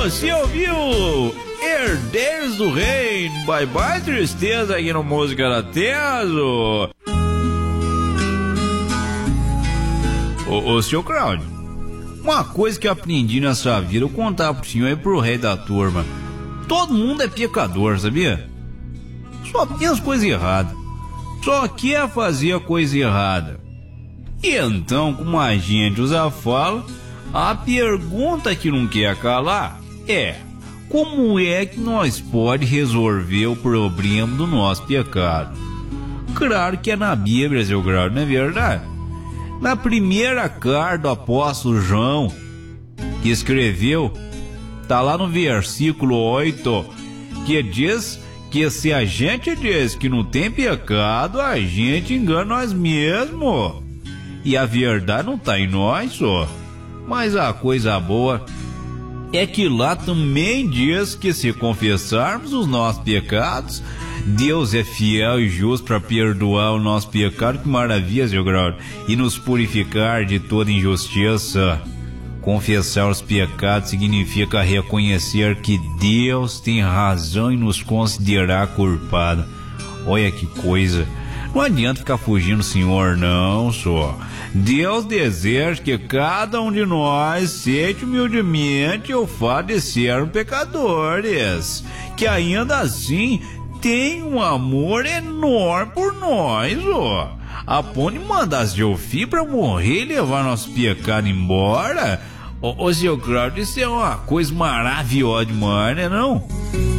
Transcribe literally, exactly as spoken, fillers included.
Você ouviu Herdeiros do Reino, Bye Bye Tristeza aqui no Música da Teso. Ô, ô, seu Claudio, uma coisa que eu aprendi nessa vida, eu contar pro senhor e pro rei da turma. Todo mundo é pecador, sabia? Só pensa coisa errada. Só quer fazer a coisa errada. E então, como a gente usa fala, a pergunta que não quer calar é: como é que nós pode resolver o problema do nosso pecado? Claro que é na Bíblia, seu Grau, não é verdade? Na primeira carta do apóstolo João, que escreveu, tá lá no versículo oito, que diz que se a gente diz que não tem pecado, a gente engana nós mesmos. E a verdade não tá em nós, só. Mas a coisa boa é que lá também diz que se confessarmos os nossos pecados, Deus é fiel e justo para perdoar o nosso pecado, que maravilha, seu Grau, e nos purificar de toda injustiça. Confessar os pecados significa reconhecer que Deus tem razão em nos considerar culpado. Olha que coisa. Não adianta ficar fugindo do Senhor, não, só. Deus deseja que cada um de nós aceite humildemente o fato de sermos pecadores, que ainda assim tem um amor enorme por nós, ó. A ponto de mandar seu filho pra morrer e levar nosso pecado embora. Ô, ô seu Claudio, isso é uma coisa maravilhosa demais, né, não?